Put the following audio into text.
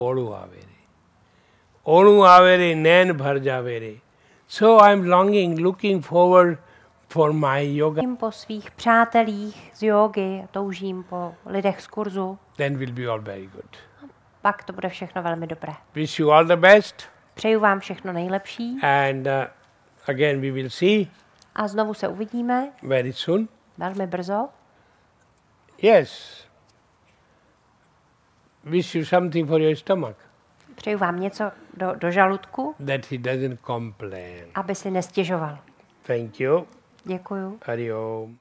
Olu avere. Olu avere nen bhar javere. So I'm looking forward for my yoga. Po svých přátelích z jógy, toužím po lidech z kurzu. Then will be all very good. Pak to bude všechno velmi dobré. Wish you all the best. Přeju vám všechno nejlepší. And again we will see. A znovu se uvidíme. Very soon. Velmi brzo. Yes. Wish you something for your stomach. Přeju vám něco do žaludku. That he doesn't complain. Aby si nestěžoval. Thank you. Děkuju. Hari Om.